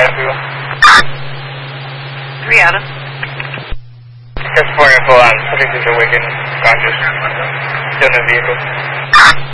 people. 3 Adam. Just for info on 36 awakened conscious. Still in the vehicle.